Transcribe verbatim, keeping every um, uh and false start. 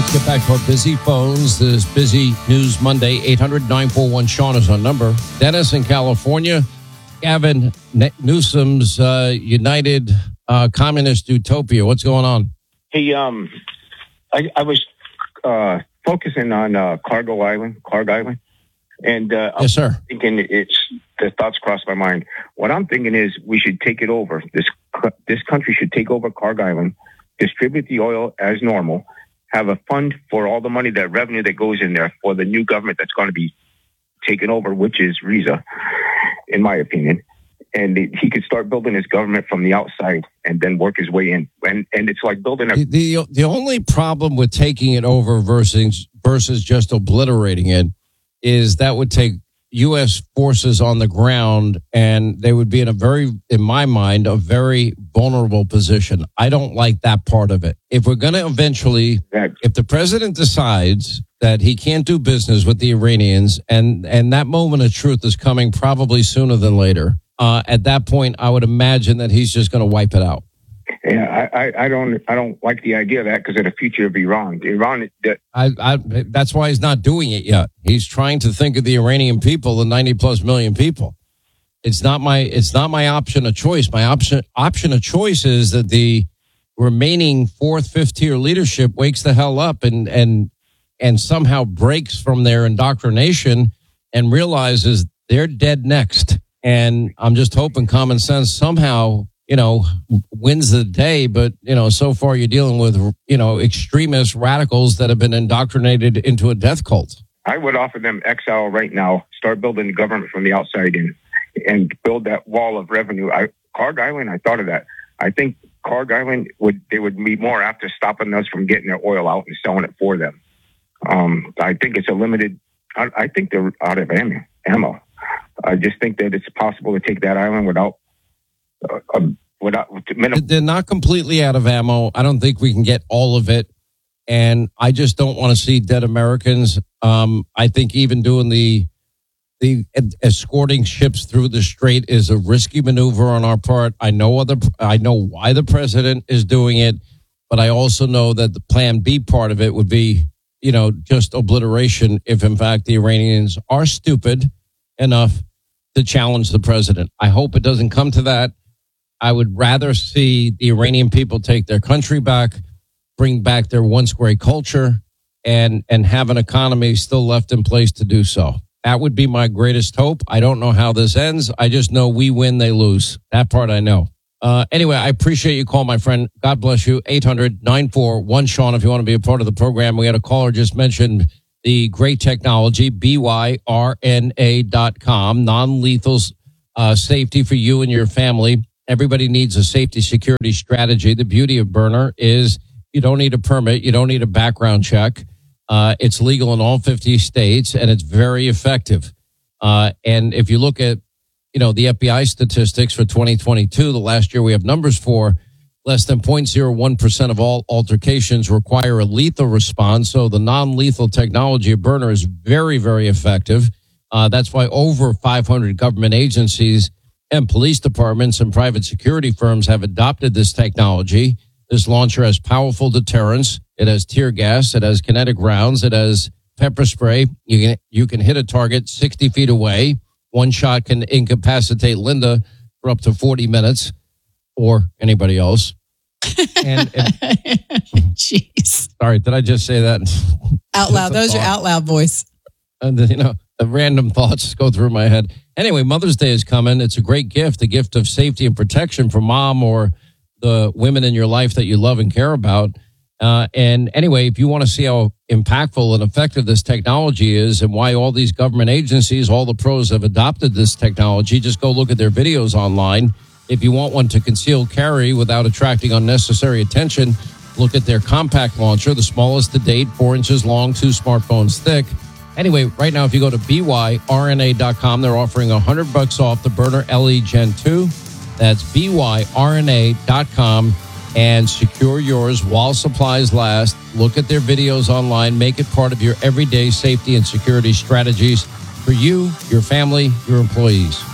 Let's get back to our busy phones. This busy News Monday. eight hundred nine four one Sean is our number. Dennis in California. Gavin Newsom's uh, United uh, Communist Utopia. What's going on? Hey, um, I, I was uh, focusing on uh, Cargo Island, Cargo Island, and uh, yes, sir. I'm thinking it's the thoughts crossed my mind. What I'm thinking is we should take it over. This this country should take over Cargo Island, distribute the oil as normal, have a fund for all the money, that revenue that goes in there for the new government that's going to be taken over, which is Reza, in my opinion. And he could start building his government from the outside and then work his way in. And and it's like building a... The, the, the only problem with taking it over versus, versus just obliterating it is that would take U S forces on the ground, and they would be in a very, in my mind, a very vulnerable position. I don't like that part of it. If we're going to eventually, if the president decides that he can't do business with the Iranians, and, and that moment of truth is coming probably sooner than later, uh, at that point, I would imagine that he's just going to wipe it out. Yeah, I, I, I don't I don't like the idea of that because of the future of Iran. Iran, that, I, I, that's why he's not doing it yet. He's trying to think of the Iranian people, the ninety plus million people. It's not my it's not my option of choice. My option option of choice is that the remaining fourth, fifth tier leadership wakes the hell up and and and somehow breaks from their indoctrination and realizes they're dead next. And I'm just hoping common sense somehow, you know, wins the day. But, you know, so far you're dealing with, you know, extremist radicals that have been indoctrinated into a death cult. I would offer them exile right now, start building the government from the outside in, and build that wall of revenue. I, Cargo Island, I thought of that. I think Cargo Island would, they would be more after stopping us from getting their oil out and selling it for them. Um, I think it's a limited, I, I think they're out of ammo. ammo. I just think that it's possible to take that island without, uh, uh, without minimum. They're not completely out of ammo. I don't think we can get all of it. And I just don't want to see dead Americans. Um, I think even doing the, the escorting ships through the strait is a risky maneuver on our part. I know other, I know why the president is doing it, but I also know that the plan B part of it would be, you know, just obliteration if in fact the Iranians are stupid enough to challenge the president. I hope it doesn't come to that. I would rather see the Iranian people take their country back, bring back their once great culture, and and have an economy still left in place to do so. That would be my greatest hope. I don't know how this ends. I just know we win, they lose. That part I know. Uh, anyway, I appreciate you call, my friend. God bless you. eight hundred nine four one Sean if you want to be a part of the program. We had a caller just mentioned the great technology, B Y R N A dot com, non-lethal uh, safety for you and your family. Everybody needs a safety security strategy. The beauty of Byrna is you don't need a permit. You don't need a background check. Uh, it's legal in all fifty states, and it's very effective. Uh, and if you look at, you know, the F B I statistics for twenty twenty-two, the last year we have numbers for, less than zero point zero one percent of all altercations require a lethal response. So the non-lethal technology of Byrna is very, very effective. Uh, that's why over five hundred government agencies and police departments and private security firms have adopted this technology. This launcher has powerful deterrence. It has tear gas. It has kinetic rounds. It has pepper spray. You can, you can hit a target sixty feet away. One shot can incapacitate Linda for up to forty minutes. Or anybody else. And, and jeez. Sorry, did I just say that? Out loud. Those are out loud voice. And you know, the random thoughts go through my head. Anyway, Mother's Day is coming. It's a great gift, a gift of safety and protection for mom or the women in your life that you love and care about. Uh, and anyway, if you want to see how impactful and effective this technology is and why all these government agencies, all the pros have adopted this technology, just go look at their videos online. If you want one to conceal carry without attracting unnecessary attention, look at their compact launcher, the smallest to date, four inches long, two smartphones thick. Anyway, right now, if you go to B Y R N A dot com, they're offering one hundred bucks off the Byrna L E Gen two. That's B Y R N A dot com, and secure yours while supplies last. Look at their videos online. Make it part of your everyday safety and security strategies for you, your family, your employees.